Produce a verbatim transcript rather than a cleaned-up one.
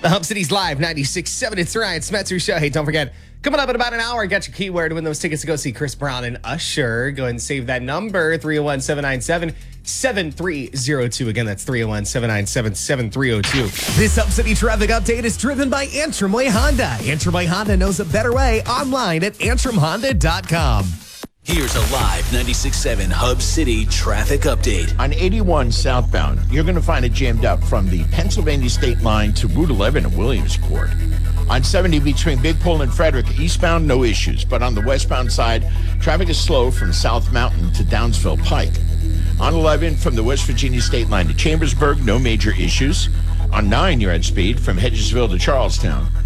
The Hub City's live, ninety-six point seven. It's Ryan Smetzer Show. Hey, don't forget, coming up in about an hour, get your keyword to win those tickets to go see Chris Brown and Usher. Go ahead and save that number, three oh one, seven nine seven, seven three oh two. Again, that's three oh one, seven nine seven, seven three oh two. This Hub City traffic update is driven by Antrim Way Honda. Antrim Way Honda knows a better way online at antrim honda dot com. Here's a live ninety-six point seven Hub City traffic update. On eighty-one southbound, you're going to find it jammed up from the Pennsylvania state line to Route eleven at Williamsport. On seventy between Big Pole and Frederick, eastbound, no issues. But on the westbound side, traffic is slow from South Mountain to Downsville Pike. On eleven, from the West Virginia state line to Chambersburg, no major issues. On nine, you're at speed from Hedgesville to Charlestown.